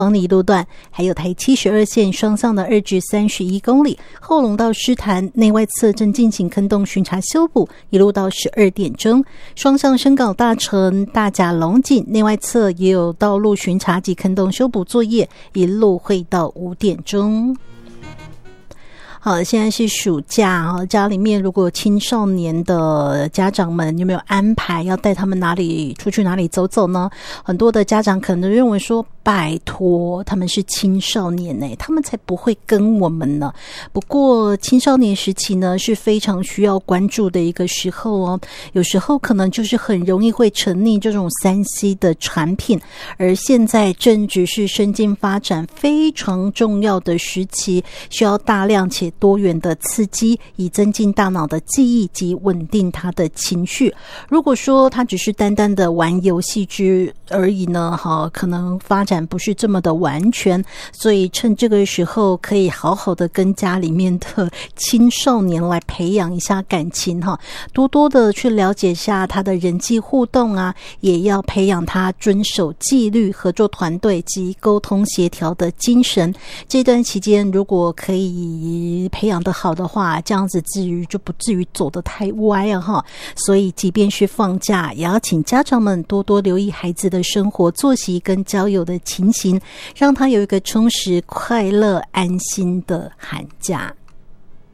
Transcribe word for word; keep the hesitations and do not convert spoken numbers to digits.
公里路段，还有台七十二线双向的二至三十一公里，后龙到狮潭内外侧正进行坑洞巡查修补，一路到十二点钟。双向深港大城大甲龙井内外侧也有道路巡查及坑洞修补作业，一路会到五点钟。好，现在是暑假，家里面如果青少年的家长们有没有安排要带他们哪里出去哪里走走呢？很多的家长可能认为说，拜托，他们是青少年呢，他们才不会跟我们呢。不过青少年时期呢是非常需要关注的一个时候哦，有时候可能就是很容易会沉溺这种 三 C 的产品，而现在正值是身心发展非常重要的时期，需要大量且多元的刺激，以增进大脑的记忆及稳定他的情绪。如果说他只是单单的玩游戏之而已呢，可能发展不是这么的完全，所以趁这个时候可以好好的跟家里面的青少年来培养一下感情，多多的去了解一下他的人际互动啊，也要培养他遵守纪律、合作团队及沟通协调的精神。这段期间如果可以培养得好的话，这样子至于就不至于走得太歪啊哈。所以即便是放假，也要请家长们多多留意孩子的生活作息跟交友的情形，让他有一个充实、快乐、安心的寒假。